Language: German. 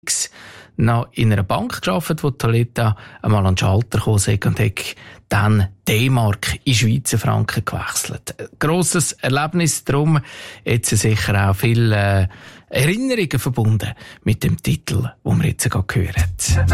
noch in einer Bank gearbeitet, wo Toletta einmal an den Schalter gekommen ist und hat dann D-Mark in Schweizer Franken gewechselt. Ein grosses Erlebnis, darum jetzt sicher auch viele Erinnerungen verbunden mit dem Titel, den wir jetzt gerade hören.